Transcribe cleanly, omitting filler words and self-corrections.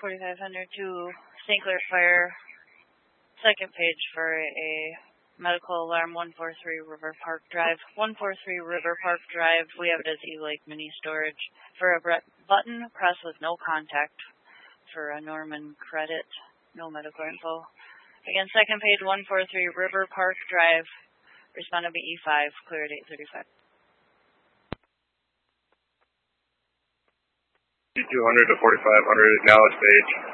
4500 to St. Clair Fire. Second page for a medical alarm, 143 River Park Drive. 143 River Park Drive, we have it as E-Lake Mini Storage. For a button, press with no contact. For a Norman credit, no medical info. Again, second page, 143 River Park Drive. Responded by E5, clear at 8:35. 200 to 4500, acknowledge page.